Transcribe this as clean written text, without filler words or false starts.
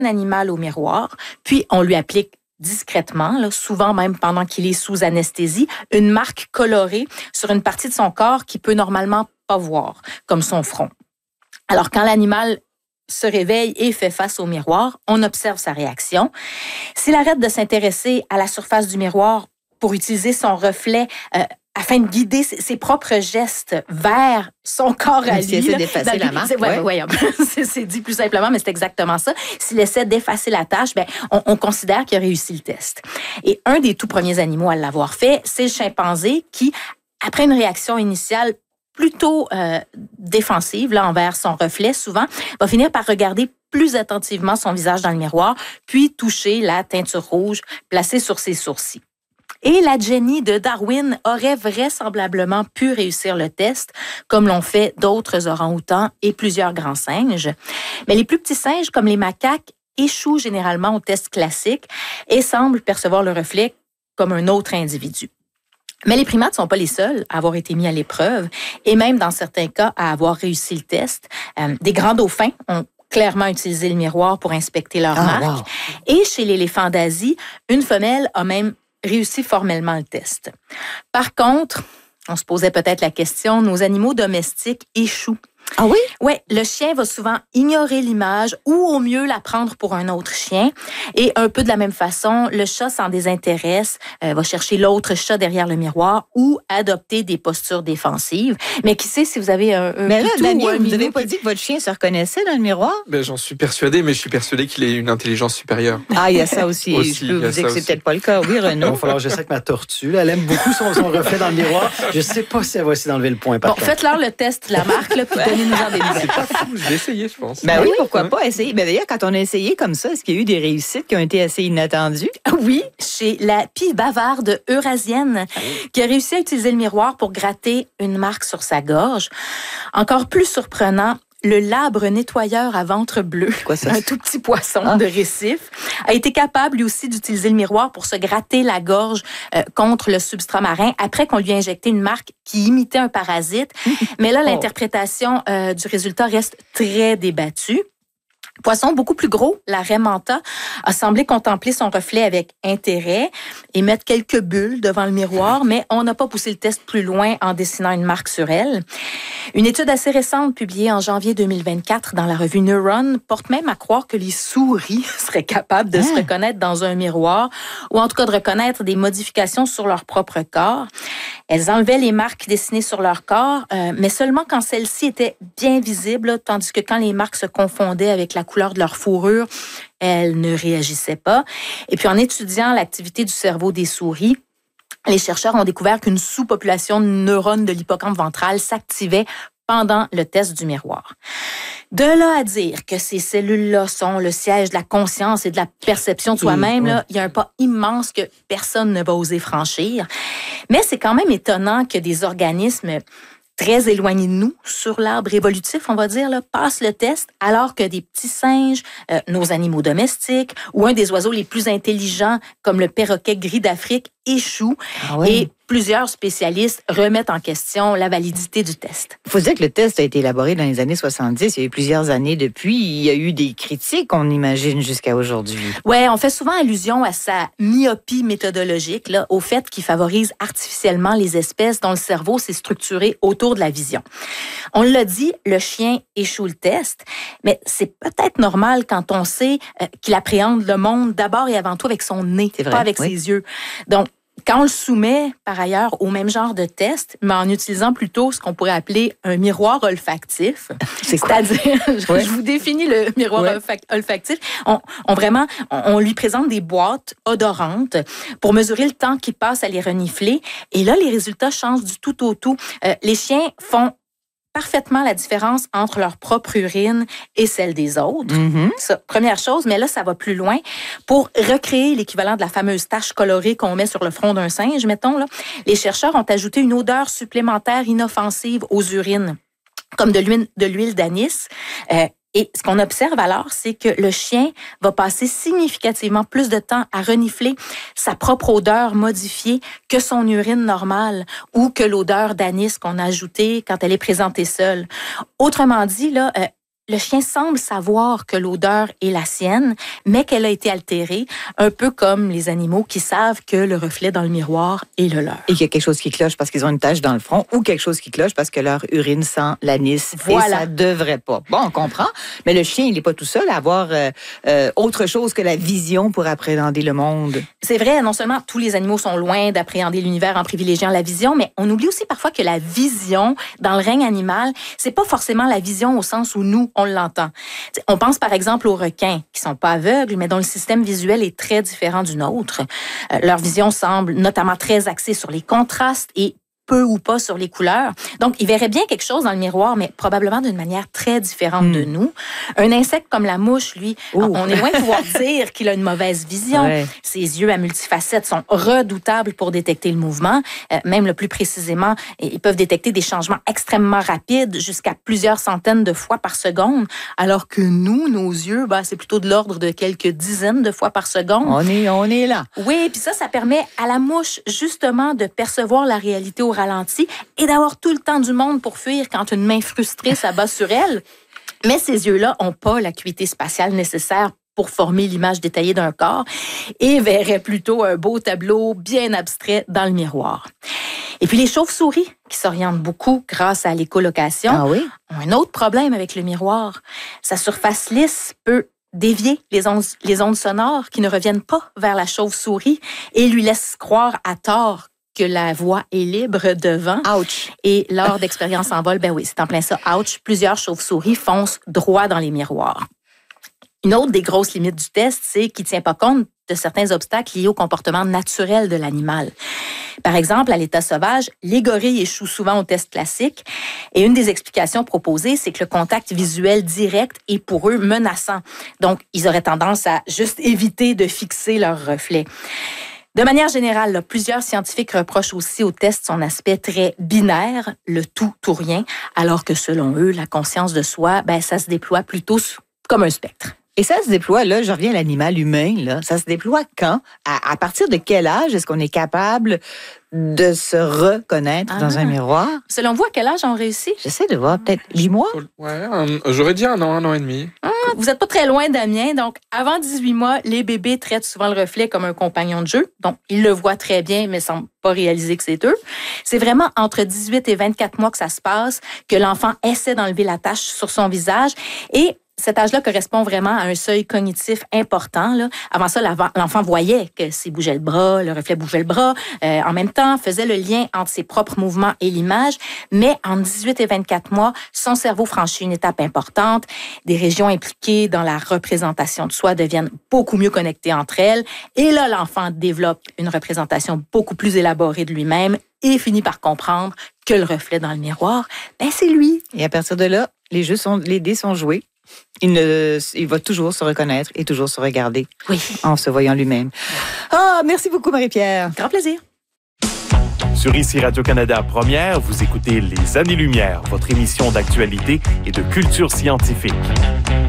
animal au miroir, puis on lui applique discrètement, là, souvent même pendant qu'il est sous anesthésie, une marque colorée sur une partie de son corps qu'il peut normalement pas voir, comme son front. Alors, quand l'animal se réveille et fait face au miroir, on observe sa réaction. S'il arrête de s'intéresser à la surface du miroir pour utiliser son reflet afin de guider ses propres gestes vers son corps à lui. S'il essaie d'effacer la marque. C'est dit plus simplement, mais c'est exactement ça. S'il essaie d'effacer la tâche, on considère qu'il a réussi le test. Et un des tout premiers animaux à l'avoir fait, c'est le chimpanzé qui, après une réaction initiale plutôt défensive là, envers son reflet, souvent, va finir par regarder plus attentivement son visage dans le miroir, puis toucher la teinture rouge placée sur ses sourcils. Et la Jenny de Darwin aurait vraisemblablement pu réussir le test, comme l'ont fait d'autres orang-outans et plusieurs grands singes. Mais les plus petits singes, comme les macaques, échouent généralement au test classique et semblent percevoir le reflet comme un autre individu. Mais les primates ne sont pas les seuls à avoir été mis à l'épreuve et même dans certains cas à avoir réussi le test. Des grands dauphins ont clairement utilisé le miroir pour inspecter leur marque. Wow. Et chez l'éléphant d'Asie, une femelle a même réussi formellement le test. Par contre, on se posait peut-être la question, nos animaux domestiques échouent. Ah oui? Oui, le chien va souvent ignorer l'image ou au mieux la prendre pour un autre chien. Et un peu de la même façon, le chat s'en désintéresse, va chercher l'autre chat derrière le miroir ou adopter des postures défensives. Mais qui sait si vous avez un mais là, Daniel, vous n'avez pas qui... dit que votre chien se reconnaissait dans le miroir? Ben, j'en suis persuadé, mais je suis persuadé qu'il ait une intelligence supérieure. Ah, il y a ça aussi. Je peux vous dire que c'est peut-être pas le cas. Oui, Renaud? Il va falloir que j'essaie avec ma tortue. Elle aime beaucoup son reflet dans le miroir. Je ne sais pas si elle va essayer d'enlever le point. Bon, faites-leur le test de la marque, là, puis donnez-nous-en des nouvelles. C'est pas fou, je vais essayer, je pense. Ben oui, pourquoi pas essayer. Ben d'ailleurs, quand on a essayé comme ça, est-ce qu'il y a eu des réussites qui ont été assez inattendues? Oui, chez la pie bavarde eurasienne, qui a réussi à utiliser le miroir pour gratter une marque sur sa gorge. Encore plus surprenant, le labre nettoyeur à ventre bleu, quoi, ça? un tout petit poisson de récif, a été capable lui aussi d'utiliser le miroir pour se gratter la gorge contre le substrat marin après qu'on lui ait injecté une marque qui imitait un parasite. Mais là, l'interprétation du résultat reste très débattue. Poisson beaucoup plus gros, la raie manta, a semblé contempler son reflet avec intérêt et mettre quelques bulles devant le miroir, mais on n'a pas poussé le test plus loin en dessinant une marque sur elle. Une étude assez récente publiée en janvier 2024 dans la revue Neuron porte même à croire que les souris seraient capables de se reconnaître dans un miroir ou en tout cas de reconnaître des modifications sur leur propre corps. Elles enlevaient les marques dessinées sur leur corps, mais seulement quand celles-ci étaient bien visibles, tandis que quand les marques se confondaient avec la couleur de leur fourrure, elles ne réagissaient pas. Et puis en étudiant l'activité du cerveau des souris, les chercheurs ont découvert qu'une sous-population de neurones de l'hippocampe ventral s'activait pendant le test du miroir. De là à dire que ces cellules-là sont le siège de la conscience et de la perception de soi-même, là, il y a un pas immense que personne ne va oser franchir. Mais c'est quand même étonnant que des organismes très éloignés de nous, sur l'arbre évolutif, on va dire, là, passent le test, alors que des petits singes, nos animaux domestiques, ou un des oiseaux les plus intelligents, comme le perroquet gris d'Afrique, échouent. Ah oui. Et plusieurs spécialistes remettent en question la validité du test. Il faut dire que le test a été élaboré dans les années 70. Il y a eu plusieurs années depuis. Il y a eu des critiques, on imagine, jusqu'à aujourd'hui. Oui, on fait souvent allusion à sa myopie méthodologique, là, au fait qu'il favorise artificiellement les espèces dont le cerveau s'est structuré autour de la vision. On l'a dit, le chien échoue le test, mais c'est peut-être normal quand on sait qu'il appréhende le monde d'abord et avant tout avec son nez, pas avec ses yeux. Donc, quand on le soumet, par ailleurs, au même genre de test, mais en utilisant plutôt ce qu'on pourrait appeler un miroir olfactif, c'est-à-dire, je vous définis le miroir olfactif, on lui présente des boîtes odorantes pour mesurer le temps qu'il passe à les renifler, et là, les résultats changent du tout au tout. Les chiens font parfaitement la différence entre leur propre urine et celle des autres. Ça, première chose, mais là, ça va plus loin. Pour recréer l'équivalent de la fameuse tache colorée qu'on met sur le front d'un singe, mettons, là, les chercheurs ont ajouté une odeur supplémentaire inoffensive aux urines, comme de l'huile d'anis. Et ce qu'on observe alors, c'est que le chien va passer significativement plus de temps à renifler sa propre odeur modifiée que son urine normale ou que l'odeur d'anis qu'on a ajoutée quand elle est présentée seule. Autrement dit, là, le chien semble savoir que l'odeur est la sienne, mais qu'elle a été altérée, un peu comme les animaux qui savent que le reflet dans le miroir est le leur. Et qu'il y a quelque chose qui cloche parce qu'ils ont une tache dans le front ou quelque chose qui cloche parce que leur urine sent l'anis. Voilà. Et ça devrait pas. Bon, on comprend, mais le chien, il n'est pas tout seul à avoir autre chose que la vision pour appréhender le monde. C'est vrai, non seulement tous les animaux sont loin d'appréhender l'univers en privilégiant la vision, mais on oublie aussi parfois que la vision, dans le règne animal, c'est pas forcément la vision au sens où nous, on l'entend. T'sais, on pense par exemple aux requins, qui sont pas aveugles, mais dont le système visuel est très différent du nôtre. Leur vision semble notamment très axée sur les contrastes et peu ou pas sur les couleurs. Donc, ils verraient bien quelque chose dans le miroir, mais probablement d'une manière très différente de nous. Un insecte comme la mouche, lui, on est loin de pouvoir dire qu'il a une mauvaise vision. Ouais. Ses yeux à multifacettes sont redoutables pour détecter le mouvement. Même le plus précisément, ils peuvent détecter des changements extrêmement rapides, jusqu'à plusieurs centaines de fois par seconde, alors que nous, nos yeux, c'est plutôt de l'ordre de quelques dizaines de fois par seconde. On est là. Oui, puis ça permet à la mouche, justement, de percevoir la réalité au ralenti et d'avoir tout le temps du monde pour fuir quand une main frustrée s'abat sur elle. Mais ces yeux-là n'ont pas l'acuité spatiale nécessaire pour former l'image détaillée d'un corps et verraient plutôt un beau tableau bien abstrait dans le miroir. Et puis les chauves-souris, qui s'orientent beaucoup grâce à l'écholocation, ont un autre problème avec le miroir. Sa surface lisse peut dévier les ondes sonores qui ne reviennent pas vers la chauve-souris et lui laisse croire à tort que la voix est libre devant. Ouch! Et lors d'expériences en vol, c'est en plein ça, ouch, plusieurs chauves-souris foncent droit dans les miroirs. Une autre des grosses limites du test, c'est qu'il ne tient pas compte de certains obstacles liés au comportement naturel de l'animal. Par exemple, à l'état sauvage, les gorilles échouent souvent au test classique. Et une des explications proposées, c'est que le contact visuel direct est pour eux menaçant. Donc, ils auraient tendance à juste éviter de fixer leur reflet. De manière générale, plusieurs scientifiques reprochent aussi au test son aspect très binaire, le tout ou rien, alors que selon eux, la conscience de soi, ça se déploie plutôt comme un spectre. Et ça se déploie, là, je reviens à l'animal humain, là, ça se déploie quand? À partir de quel âge est-ce qu'on est capable de se reconnaître dans un miroir? Selon vous, à quel âge on réussit? J'essaie de voir, peut-être 8 mois? Ouais, j'aurais dit 1 an et demi. Vous n'êtes pas très loin, Damien. Donc, avant 18 mois, les bébés traitent souvent le reflet comme un compagnon de jeu. Donc, ils le voient très bien, mais ne semblent pas réaliser que c'est eux. C'est vraiment entre 18 et 24 mois que ça se passe, que l'enfant essaie d'enlever la tache sur son visage. Et cet âge-là correspond vraiment à un seuil cognitif important. Là. Avant ça, l'enfant voyait que s'il bougeait le bras, le reflet bougeait le bras. En même temps, faisait le lien entre ses propres mouvements et l'image. Mais entre 18 et 24 mois, son cerveau franchit une étape importante. Des régions impliquées dans la représentation de soi deviennent beaucoup mieux connectées entre elles. Et là, l'enfant développe une représentation beaucoup plus élaborée de lui-même et finit par comprendre que le reflet dans le miroir, c'est lui. Et à partir de là, les dés sont joués. Il va toujours se reconnaître et toujours se regarder en se voyant lui-même. Merci beaucoup, Marie-Pierre. Grand plaisir. Sur ICI Radio-Canada Première, vous écoutez Les Années-Lumière, votre émission d'actualité et de culture scientifique.